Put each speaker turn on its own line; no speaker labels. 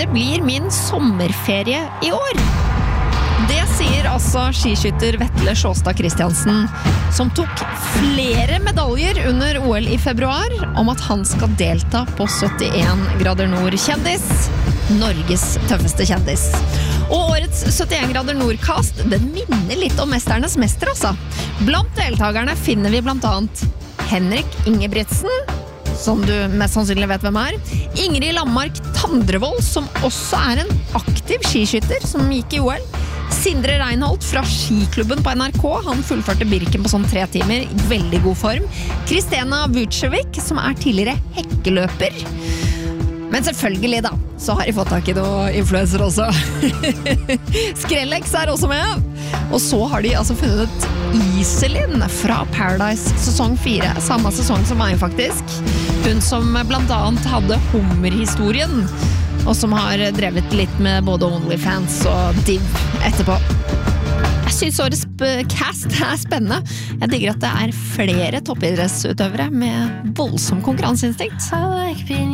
Det blir min sommerferie I år. Det sier altså skiskytter Vetle Sjåstad Christiansen, som tok flere medaljer under OL I februar, om at han skal delta på 71 grader nord kjendis, Norges tøffeste kjendis. Og årets 71 grader nord-kast, den minner litt om Mesternes mester, altså. Blant deltagerne finner vi blant annet Henrik Ingebrigtsen, som du mest sannsynlig vet hvem Ingrid Landmark Tandrevold, som også en aktiv skiskytter, som gikk I OL. Sindre Reinholdt fra skiklubben på NRK, han fullførte Birken på sånn 3 timer, I veldig god form. Kristena Vucevic, som tidligere hekkeløper. Men selvfølgelig da, så har de fått tak I noen influencer også. Skrellex også med. Og så har de altså funnet Iselin fra Paradise sesong 4, samme sesong som meg faktisk. Hun som blant annet hadde Hummer-historien, og som har drevet litt med både OnlyFans og Div etterpå. Jeg synes årets cast spennende. Jeg digger at det flere toppidrettsutøvere med voldsom konkurranseinstinkt.